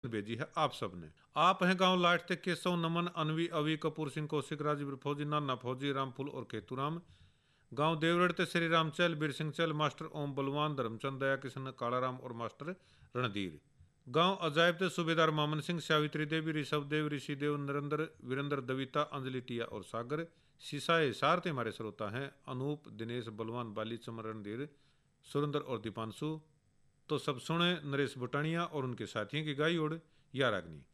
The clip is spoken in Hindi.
भेजी है आप सबने। आप हैं गांव लास्ट तक केशव नमन अनवी अवी कपूर सिंह कौशिक राजीव फौजी नाना फौजी रामफुल और केतुराम। गांव देवगढ़ ते श्री रामचल बीर सिंह चल मास्टर ओम बलवान धर्मचंद दया किशन कालाराम और मास्टर रणधीर। गांव अजायब ते सूबेदार मामन सिंह सावित्री देवी ऋषभ देव ऋषि देव नरेंद्र वीरेंद्र दविता अंजलि टिया और सागर। सिसाए सारते हमारे श्रोता हैं अनूप दिनेश बलवान बाली चमर रणधीर सुरेंद्र और दीपांशु। तो सब सुने नरेश बुटानिया और उनके साथियों की गाई ओर या रागनी।